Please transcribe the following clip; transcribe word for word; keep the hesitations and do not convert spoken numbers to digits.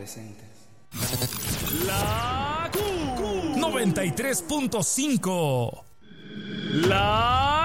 adolescentes. La Q noventa y tres punto cinco. La